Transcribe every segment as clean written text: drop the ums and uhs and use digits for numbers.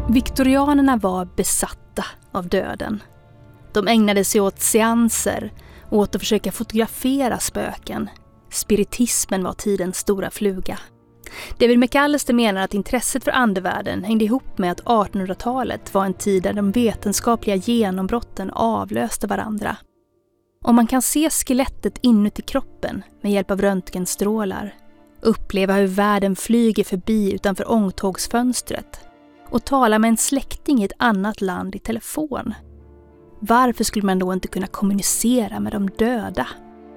Viktorianerna var besatta av döden. De ägnade sig åt seanser och åt att försöka fotografera spöken. Spiritismen var tidens stora fluga. David McAllister menar att intresset för andevärlden hängde ihop med att 1800-talet var en tid där de vetenskapliga genombrotten avlöste varandra. Om man kan se skelettet inuti kroppen med hjälp av röntgenstrålar, uppleva hur världen flyger förbi utanför ångtågsfönstret och tala med en släkting i ett annat land i telefon. Varför skulle man då inte kunna kommunicera med de döda?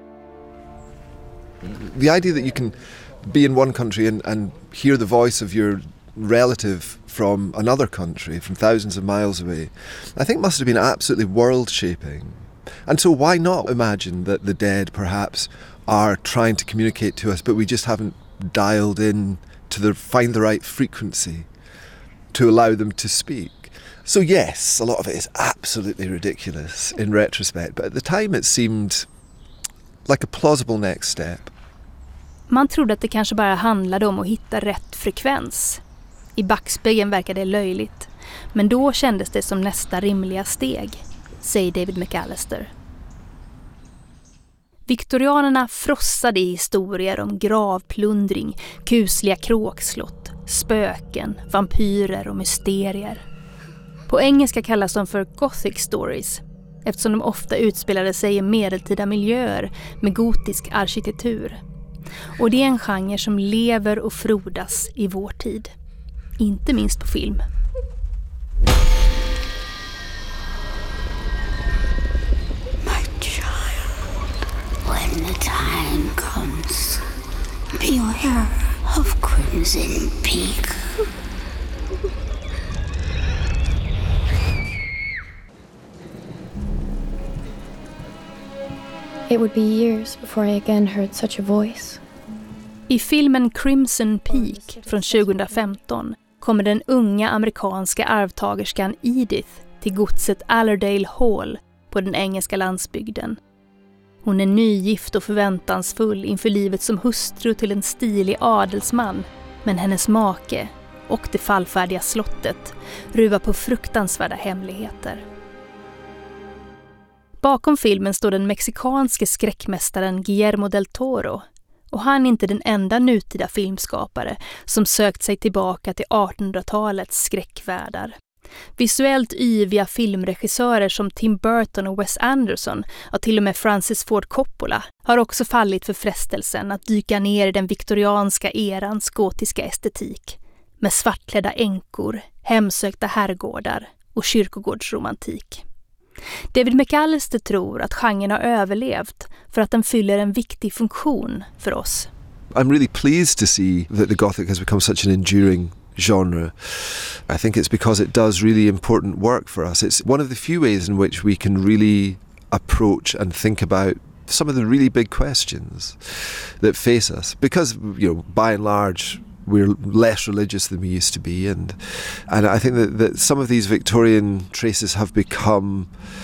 The idea that you can be in one country and hear the voice of your relative from another country, from thousands of miles away, I think must have been absolutely world-shaping. And so why not imagine that the dead perhaps are trying to communicate to us, but we just haven't dialed in to find the right frequency to allow them to speak. So yes, a lot of it is absolutely ridiculous in retrospect, but at the time it seemed like a plausible next step. Man trodde att det kanske bara handlade om att hitta rätt frekvens. I backspegeln verkade det löjligt, men då kändes det som nästa rimliga steg, säger David McAllister. Viktorianerna frossade i historier om gravplundring, kusliga kråkslott, spöken, vampyrer och mysterier. På engelska kallas de för Gothic stories, eftersom de ofta utspelade sig i medeltida miljöer med gotisk arkitektur. Och det är en genre som lever och frodas i vår tid, inte minst på film. When the time comes, beware of Crimson Peak. It would be years before I again heard such a voice. I filmen Crimson Peak från 2015 kommer den unga amerikanska arvtagerskan Edith till godset Allerdale Hall på den engelska landsbygden. Hon är nygift och förväntansfull inför livet som hustru till en stilig adelsman, men hennes make och det fallfärdiga slottet ruvar på fruktansvärda hemligheter. Bakom filmen står den mexikanske skräckmästaren Guillermo del Toro, och han är inte den enda nutida filmskapare som sökt sig tillbaka till 1800-talets skräckvärldar. Visuellt yviga filmregissörer som Tim Burton och Wes Anderson, och till och med Francis Ford Coppola, har också fallit för frestelsen att dyka ner i den viktorianska erans gotiska estetik med svartklädda änkor, hemsökta herrgårdar och kyrkogårdsromantik. David McAllister tror att genren har överlevt för att den fyller en viktig funktion för oss. I'm really pleased to see that the Gothic has become such an enduring genre. I think it's because it does really important work for us. It's one of the few ways in which we can really approach and think about some of the really big questions that face us. Because, you know, by and large, we're less religious than we used to be, and I think that some of these Victorian traces have become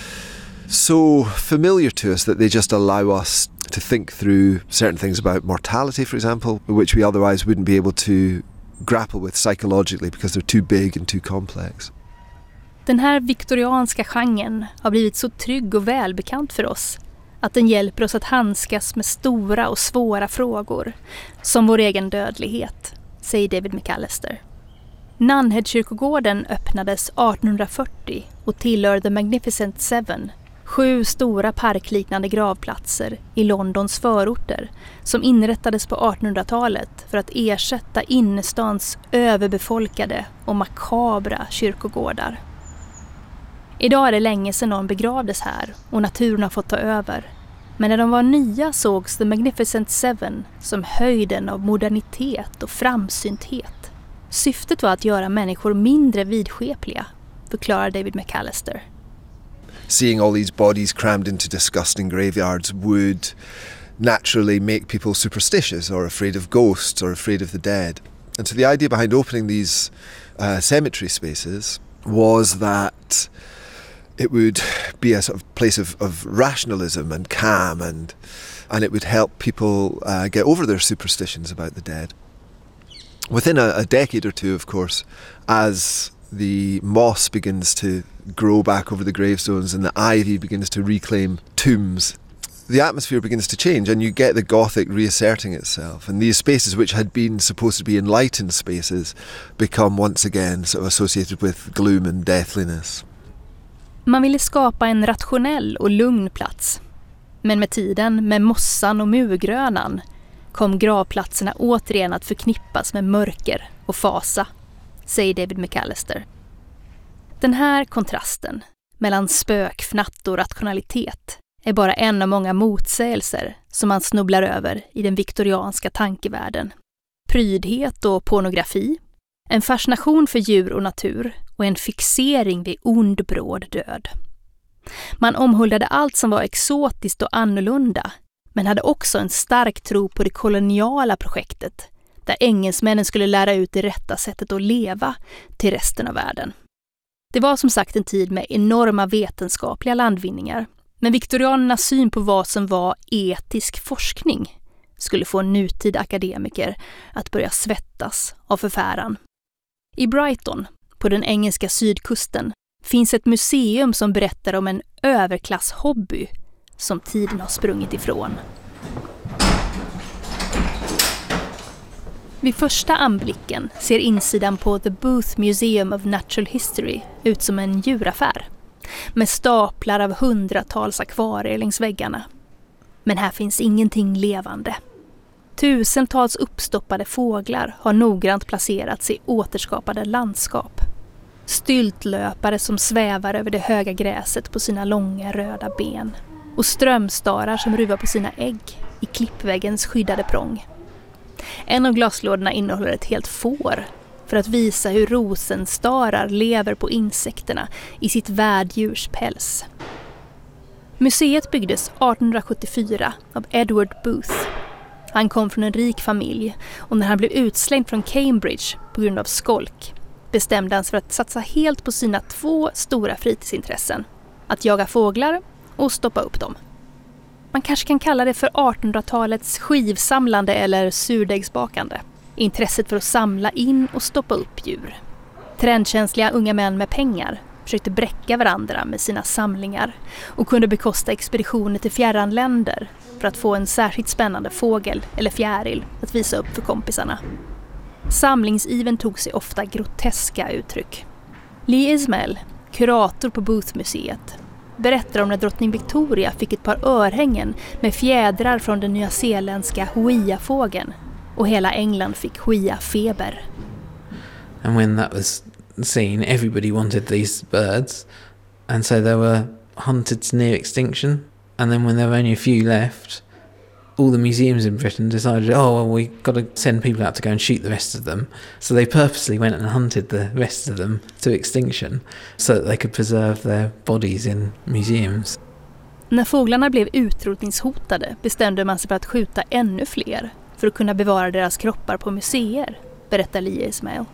so familiar to us that they just allow us to think through certain things about mortality, for example, which we otherwise wouldn't be able to grapple with psychologically because they're too big and too complex. Den här viktorianska genren har blivit så trygg och välbekant för oss att den hjälper oss att handskas med stora och svåra frågor, som vår egen dödlighet, säger David McAllister. Nunhead-kyrkogården öppnades 1840 och tillhör The Magnificent Seven, 7 stora parkliknande gravplatser i Londons förorter som inrättades på 1800-talet för att ersätta innerstans överbefolkade och makabra kyrkogårdar. Idag är det länge sedan någon begravdes här och naturen har fått ta över. Men när de var nya sågs The Magnificent Seven som höjden av modernitet och framsynthet. Syftet var att göra människor mindre vidskepliga, förklarar David McAllister. Seeing all these bodies crammed into disgusting graveyards would naturally make people superstitious or afraid of ghosts or afraid of the dead. And so the idea behind opening these cemetery spaces was that it would be a sort of place of rationalism and calm, and it would help people get over their superstitions about the dead. Within a decade or two, of course, as the moss begins to grow back over the gravestones and the ivy begins to reclaim tombs, the atmosphere begins to change and you get the Gothic reasserting itself, and these spaces which had been supposed to be enlightened spaces become once again sort of associated with gloom and deathliness. Man ville skapa en rationell och lugn plats. Men med tiden, med mossan och murgrönan, kom gravplatserna återigen att förknippas med mörker och fasa, säger David McAllister. Den här kontrasten mellan spökfnatt och rationalitet är bara en av många motsägelser som man snubblar över i den viktorianska tankevärlden. Prydhet och pornografi, en fascination för djur och natur och en fixering vid ond bråd död. Man omhuldade allt som var exotiskt och annorlunda, men hade också en stark tro på det koloniala projektet, där engelsmännen skulle lära ut det rätta sättet att leva till resten av världen. Det var som sagt en tid med enorma vetenskapliga landvinningar, men viktorianernas syn på vad som var etisk forskning skulle få nutida akademiker att börja svettas av förfäran. I Brighton, på den engelska sydkusten, finns ett museum som berättar om en överklasshobby som tiden har sprungit ifrån. Vid första anblicken ser insidan på The Booth Museum of Natural History ut som en djuraffär, med staplar av hundratals akvarier längs väggarna. Men här finns ingenting levande. Tusentals uppstoppade fåglar har noggrant placerats i återskapade landskap. Styltlöpare som svävar över det höga gräset på sina långa röda ben. Och strömstarar som ruvar på sina ägg i klippväggens skyddade prång. En av glaslådorna innehåller ett helt får för att visa hur rosenstarar lever på insekterna i sitt värddjurs päls. Museet byggdes 1874 av Edward Booth. Han kom från en rik familj och när han blev utslängd från Cambridge på grund av skolk bestämde han sig för att satsa helt på sina 2 stora fritidsintressen. Att jaga fåglar och stoppa upp dem. Man kanske kan kalla det för 1800-talets skivsamlande eller surdegsbakande. Intresset för att samla in och stoppa upp djur. Trendkänsliga unga män med pengar försökte bräcka varandra med sina samlingar och kunde bekosta expeditioner till fjärran länder för att få en särskilt spännande fågel eller fjäril att visa upp för kompisarna. Samlingsiven tog sig ofta groteska uttryck. Lee Ismail, kurator på Booth-museet, berättar om när drottning Victoria fick ett par örhängen med fjädrar från den nyzeeländska hoia-fågeln och hela England fick hoia-feber. And when that was seen, everybody wanted these birds, and so they were hunted to near extinction. And then when there were only a few left, all the museums in Britain decided, we've got to send people out to go and shoot the rest of them. So they purposely went and hunted the rest of them to extinction so that they could preserve their bodies in museums. När fåglarna blev utrotningshotade bestämde man sig för att skjuta ännu fler för att kunna bevara deras kroppar på museer, berättar Lee Ismail.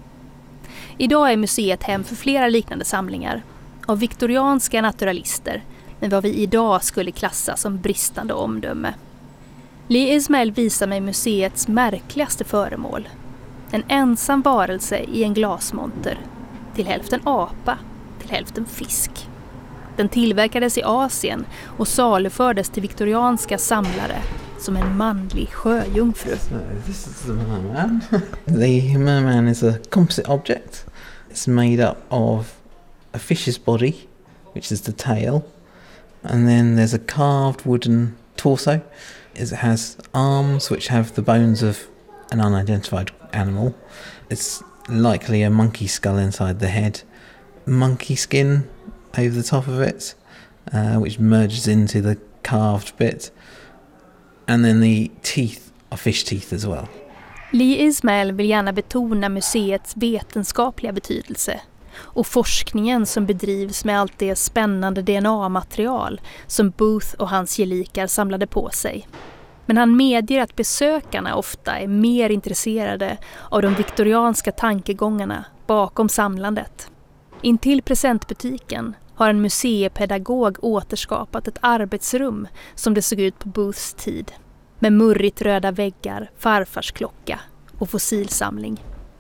Idag är museet hem för flera liknande samlingar av viktorianska naturalister med vad vi idag skulle klassa som bristande omdöme. Lee Ismail visar mig museets märkligaste föremål. En ensam varelse i en glasmonter, till hälften apa, till hälften fisk. Den tillverkades i Asien och salufördes till viktorianska samlare som en manlig sjöjungfru. So this is the merman. The merman is a composite object. It's made up of a fish's body, which is the tail, and then there's a carved wooden torso. It has arms which have the bones of an unidentified animal. It's likely a monkey skull inside the head. Monkey skin over the top of it, which merges into the carved bit. And then the teeth are fish teeth as well. Lee Ismail vill gärna betona museets vetenskapliga betydelse och forskningen som bedrivs med allt det spännande DNA-material som Booth och hans gelikar samlade på sig. Men han medger att besökarna ofta är mer intresserade av de viktorianska tankegångarna bakom samlandet. Intill presentbutiken har en museipedagog återskapat ett arbetsrum som det såg ut på Booths tid, med murrigt röda väggar, farfars klocka och fossilsamling.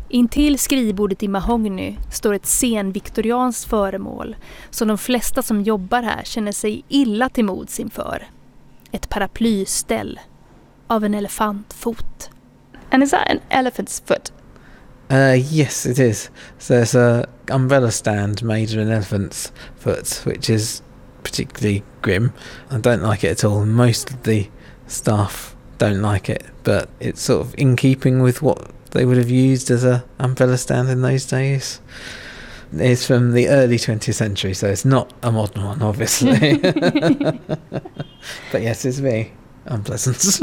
Intill skrivbordet i mahogny står ett senviktorianskt föremål som de flesta som jobbar här känner sig illa till mods inför. Ett paraplyställ av en elefantfot. And is that an elephant's foot? Yes, it is. So there's a umbrella stand made of an elephant's foot, which is particularly grim. I don't like it at all. Most of the staff don't like it, but it's sort of in keeping with what they would have used as a umbrella stand in those days. It's from the early 20th century, so it's not a modern one, obviously. But yes, it's very unpleasant.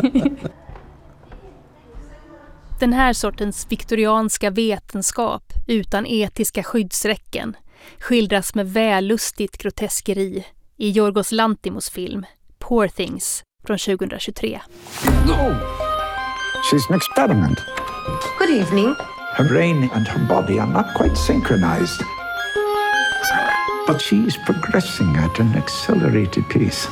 Den här sortens viktorianska vetenskap utan etiska skyddsräcken skildras med vällustigt groteskeri i Yorgos Lanthimos film Poor Things från 2023. No. She's an experiment. Good evening. Her brain and her body are not quite synchronized. But she's progressing at an accelerated pace.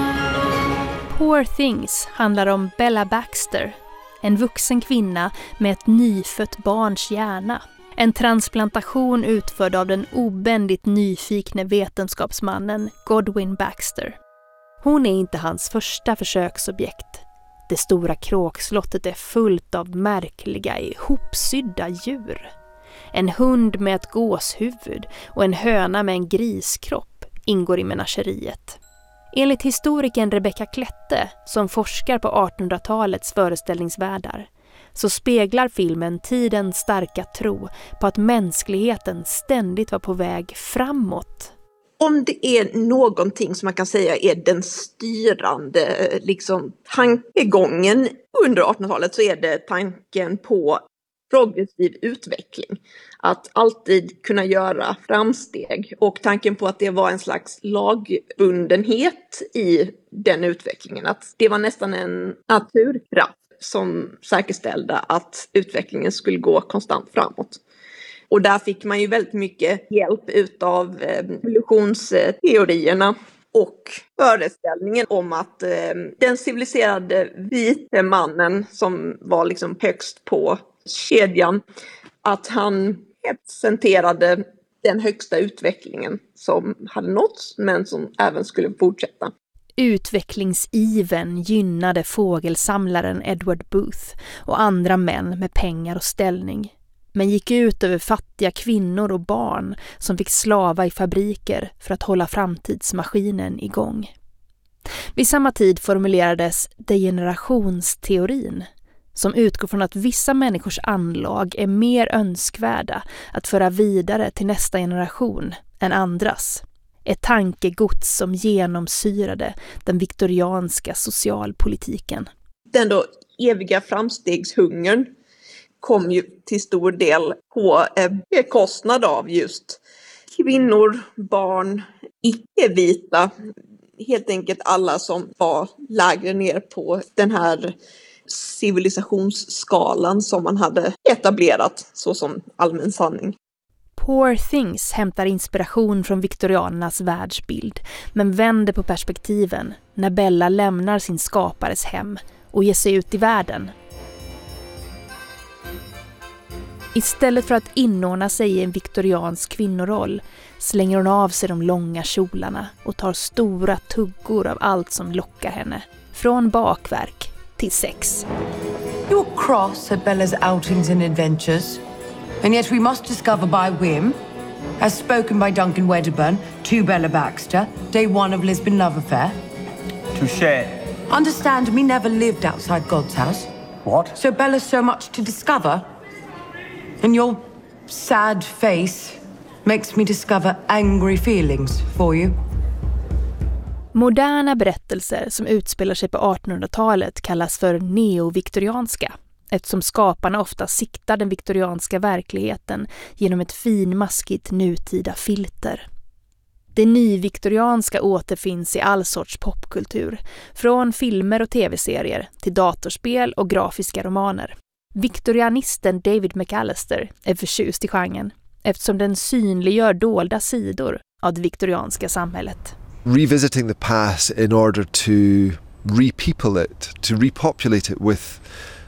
Poor Things handlar om Bella Baxter, en vuxen kvinna med ett nyfött barns hjärna. En transplantation utförd av den obändigt nyfikne vetenskapsmannen Godwin Baxter. Hon är inte hans första försöksobjekt. Det stora kråkslottet är fullt av märkliga, ihopsydda djur. En hund med ett gåshuvud och en höna med en griskropp ingår i menageriet. Enligt historikern Rebecca Klette, som forskar på 1800-talets föreställningsvärldar, så speglar filmen tidens starka tro på att mänskligheten ständigt var på väg framåt. Om det är någonting som man kan säga är den styrande tankegången under 1800-talet, så är det tanken på progressiv utveckling. Att alltid kunna göra framsteg, och tanken på att det var en slags lagbundenhet i den utvecklingen. Att det var nästan en naturkraft som säkerställde att utvecklingen skulle gå konstant framåt. Och där fick man ju väldigt mycket hjälp utav evolutionsteorierna och föreställningen om att den civiliserade vite mannen som var högst på kedjan, att han representerade den högsta utvecklingen som hade nåtts, men som även skulle fortsätta. Utvecklingsiven gynnade fågelsamlaren Edward Booth och andra män med pengar och ställning, men gick ut över fattiga kvinnor och barn som fick slava i fabriker för att hålla framtidsmaskinen igång. Vid samma tid formulerades degenerationsteorin, som utgår från att vissa människors anlag är mer önskvärda att föra vidare till nästa generation än andras. Ett tankegods som genomsyrade den viktorianska socialpolitiken. Den då eviga framstegshungern kom ju till stor del på bekostnad av just kvinnor, barn, icke-vita. Helt enkelt alla som var lägre ner på den här civilisationsskalan som man hade etablerat så som allmän sanning. Poor Things hämtar inspiration från viktorianernas världsbild, men vänder på perspektiven när Bella lämnar sin skapares hem och ger sig ut i världen. Istället för att inordna sig i en viktoriansk kvinnoroll slänger hon av sig de långa kjolarna och tar stora tuggor av allt som lockar henne, från bakverk till sex. You're cross at Bella's outings and adventures, and yet we must discover by whim, as spoken by Duncan Wedderburn to Bella Baxter, day one of Lisbon love affair. Touché. Understand, me never lived outside God's house. What? So Bella's so much to discover, and your sad face makes me discover angry feelings for you. Moderna berättelser som utspelar sig på 1800-talet kallas för neoviktorianska, eftersom skaparna ofta siktar den viktorianska verkligheten genom ett finmaskigt nutida filter. Det nyviktorianska återfinns i all sorts popkultur, från filmer och tv-serier till datorspel och grafiska romaner. Viktorianisten David McAllister är förtjust i genren, eftersom den synliggör dolda sidor av det viktorianska samhället. Revisiting the past in order to repeople it, to repopulate it with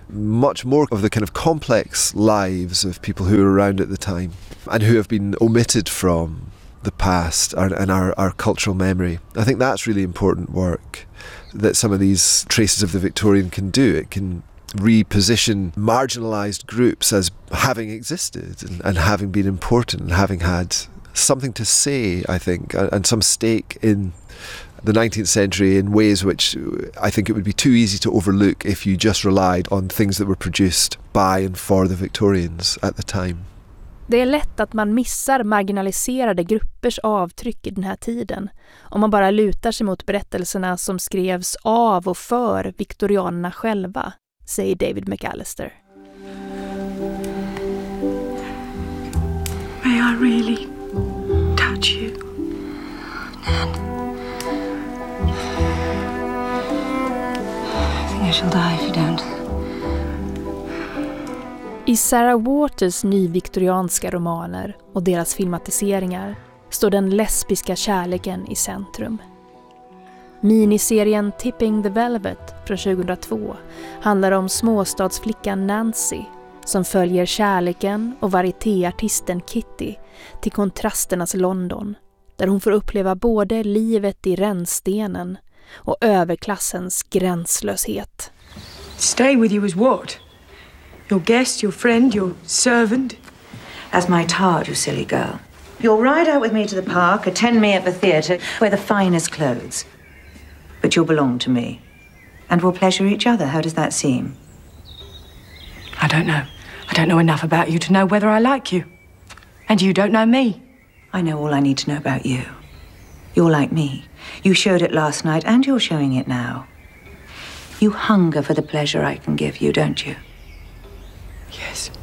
much more of the kind of complex lives of people who were around at the time and who have been omitted from the past and our cultural memory. I think that's really important work that some of these traces of the Victorian can do. It can reposition marginalised groups as having existed and having been important and having had something to say, I think, and some stake in the 19th century in ways which I think it would be too easy to overlook if you just relied on things that were produced by and for the Victorians at the time. Det är lätt att man missar marginaliserade gruppers avtryck i den här tiden om man bara lutar sig mot berättelserna som skrevs av och för viktorianerna själva, säger David McAllister. May I really touch you? I think I shall die if you don't. I Sarah Waters nyviktorianska romaner och deras filmatiseringar står den lesbiska kärleken i centrum. Miniserien Tipping the Velvet från 2002 handlar om småstadsflickan Nancy som följer kärleken och varietéartisten Kitty till kontrasternas London, där hon får uppleva både livet i rännstenen och överklassens gränslöshet. Stay with you as what? Your guest, your friend, your servant? As my tard, you silly girl. You'll ride out with me to the park, attend me at the theatre, wear the finest clothes. But you'll belong to me. And we'll pleasure each other. How does that seem? I don't know. I don't know enough about you to know whether I like you. And you don't know me. I know all I need to know about you. You're like me. You showed it last night and you're showing it now. You hunger for the pleasure I can give you, don't you? Yes.